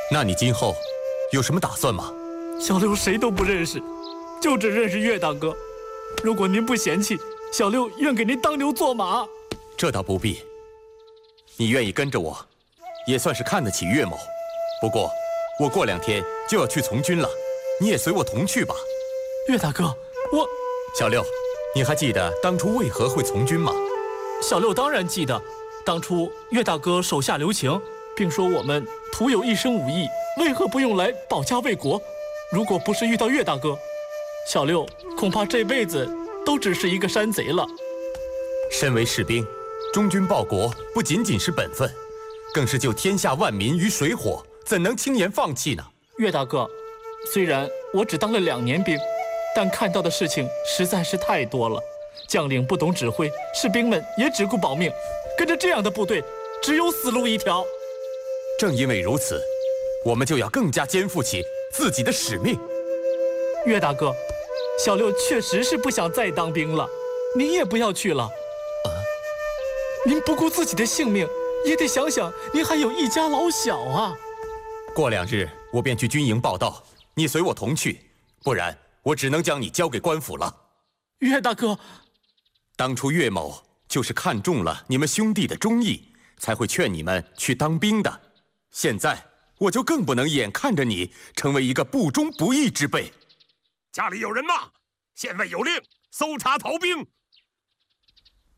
那你今后有什么打算吗？ 小六谁都不认识，就只认识岳大哥。如果您不嫌弃，小六愿给您当牛做马。 这倒不必。你愿意跟着我，也算是看得起岳某。不过，我过2天就要去从军了，你也随我同去吧。 岳大哥，我…… 小六，你还记得当初为何会从军吗？ 小六当然记得，当初岳大哥手下留情，并说我们徒有一身武艺，为何不用来保家卫国？如果不是遇到岳大哥，小六恐怕这辈子都只是一个山贼了。 身为士兵，忠君报国不仅仅是本分，更是救天下万民于水火，怎能轻言放弃呢？ 岳大哥，虽然我只当了2年兵，但看到的事情实在是太多了。将领不懂指挥，士兵们也只顾保命，跟着这样的部队，只有死路一条。 正因为如此，我们就要更加肩负起自己的使命。 岳大哥，小六确实是不想再当兵了，您也不要去了。您不顾自己的性命，也得想想您还有一家老小啊。 过2日我便去军营报到，你随我同去，不然我只能将你交给官府了。 岳大哥， 当初岳某就是看中了你们兄弟的忠义，才会劝你们去当兵的。现在我就更不能眼看着你成为一个不忠不义之辈。 家里有人吗？县尉有令，搜查逃兵。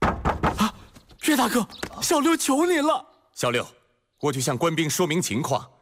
岳大哥，小六求您了。 小六，我去向官兵说明情况，